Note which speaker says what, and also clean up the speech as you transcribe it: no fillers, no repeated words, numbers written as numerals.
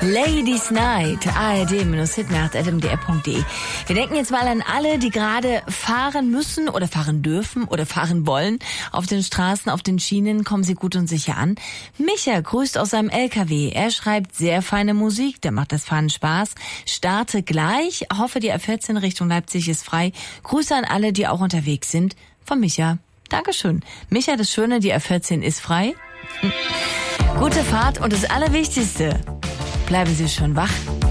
Speaker 1: Ladies Night, ard-hitnacht.mdr.de. Wir denken jetzt mal an alle, die gerade fahren müssen oder fahren dürfen oder fahren wollen. Auf den Straßen, auf den Schienen, kommen Sie gut und sicher an. Micha grüßt aus seinem LKW. Er schreibt sehr feine Musik, der macht das Fahren Spaß. Starte gleich, hoffe die A14 Richtung Leipzig ist frei. Grüße an alle, die auch unterwegs sind. Von Micha. Dankeschön. Micha, das Schöne, die A14 ist frei. Gute Fahrt und das Allerwichtigste. Bleiben Sie schon wach.